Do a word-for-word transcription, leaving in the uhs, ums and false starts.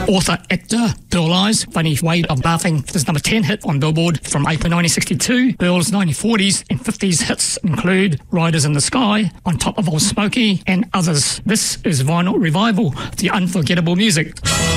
Author, actor, Pearl Eyes, Funny Way of Laughing, is number ten hit on Billboard from April nineteen sixty-two. Pearl's nineteen forties and fifties hits include Riders in the Sky, On Top of Old Smoky, and others. This is Vinyl Revival, the unforgettable music.